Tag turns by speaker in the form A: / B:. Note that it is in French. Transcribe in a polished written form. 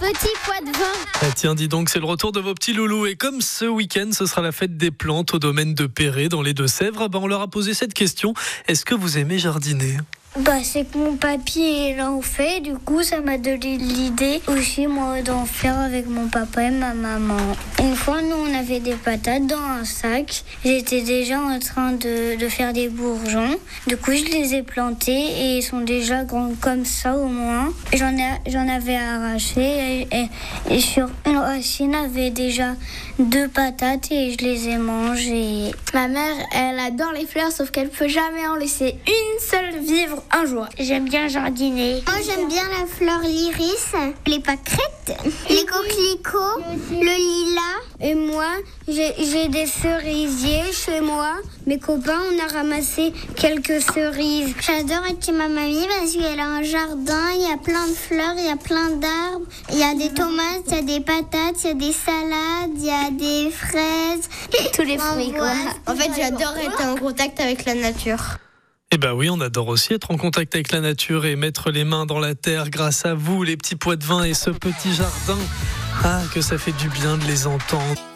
A: petits pois de vin.
B: Ah tiens, dis donc, c'est le retour de vos petits loulous. Et comme ce week-end, ce sera la fête des plantes au domaine de Perret, dans les Deux-Sèvres, on leur a posé cette question. Est-ce que vous aimez jardiner ?
C: C'est que mon papy il en fait, du coup ça m'a donné l'idée aussi moi d'en faire avec mon papa et ma maman. Une fois nous on avait des patates dans un sac, j'étais déjà en train de faire des bourgeons, du coup je les ai plantés et ils sont déjà grands comme ça au moins. J'en avais arraché et sur une racine avait déjà 2 patates et je les ai mangées.
A: Ma mère, elle adore les fleurs, sauf qu'elle peut jamais en laisser une seule vivre un jour.
C: J'aime bien jardiner.
D: Moi j'aime bien la fleur l'iris, les pâquerettes, les coquelicots, le lilas.
C: Et moi, j'ai des cerisiers chez moi. Mes copains, on a ramassé quelques cerises.
D: J'adore être chez ma mamie parce qu'elle a un jardin, il y a plein de fleurs, il y a plein d'arbres. Il y a des tomates, il y a des patates, il y a des salades, il y a des fraises.
A: Tous les fruits, quoi.
E: En fait, j'adore être en contact avec la nature.
B: Eh ben oui, on adore aussi être en contact avec la nature et mettre les mains dans la terre grâce à vous, les petits pois de vin et ce petit jardin. Ah, que ça fait du bien de les entendre.